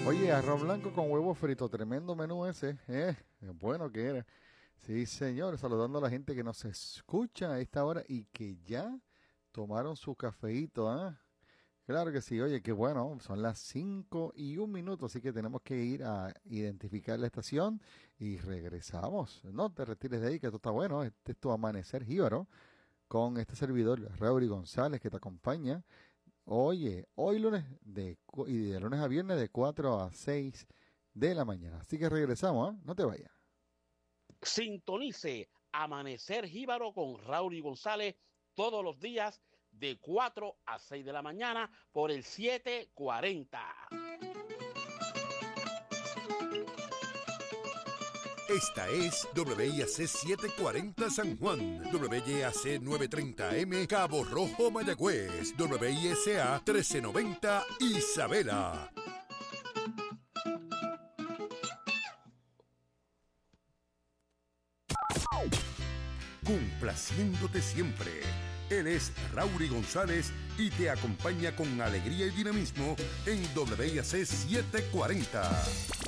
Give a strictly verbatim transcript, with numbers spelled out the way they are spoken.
Oye, arroz blanco con huevo frito, tremendo menú ese, eh, bueno que era. Sí, señor, saludando a la gente que nos escucha a esta hora y que ya tomaron su cafeíto, ¿ah? Claro que sí, oye, qué bueno, son las cinco y un minuto, así que tenemos que ir a identificar la estación y regresamos. No te retires de ahí, que esto está bueno, este es tu amanecer jíbaro con este servidor, Raúl González, que te acompaña. Oye, hoy lunes de, cu- y de lunes a viernes de cuatro a seis de la mañana. Así que regresamos, ¿ah? No te vayas. Sintonice Amanecer Jíbaro con Raúl y González todos los días de cuatro a seis de la mañana por el setecientos cuarenta. Esta es W I A C setecientos cuarenta San Juan, W I A C novecientos treinta M Cabo Rojo Mayagüez, W I S A trece noventa Isabela. Complaciéndote siempre. Él es Raúl González y te acompaña con alegría y dinamismo en W I A C setecientos cuarenta.